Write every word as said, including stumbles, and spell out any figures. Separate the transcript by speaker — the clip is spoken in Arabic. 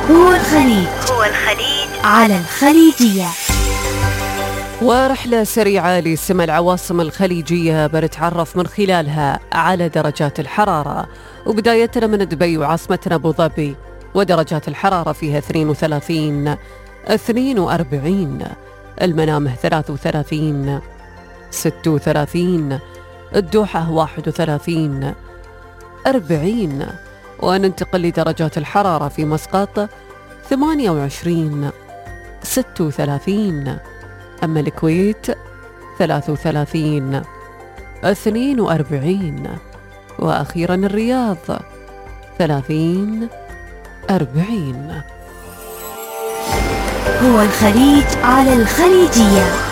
Speaker 1: هو الخليج هو الخليج على الخليجية.
Speaker 2: ورحلة سريعة لسمى العواصم الخليجية بنتعرف من خلالها على درجات الحرارة، وبدايتنا من دبي وعاصمتنا أبو ظبي، ودرجات الحرارة فيها اثنين وثلاثين، اثنين وأربعين، المنامه ثلاثة وثلاثين، ستة وثلاثين، الدوحة واحد وثلاثين، أربعين. وننتقل لدرجات الحرارة في مسقط ثمانية وعشرين، ستة وثلاثين، أما الكويت ثلاثة وثلاثين، اثنين وأربعين، وأخيرا الرياض ثلاثين، أربعين.
Speaker 1: هو الخليج على الخليجية.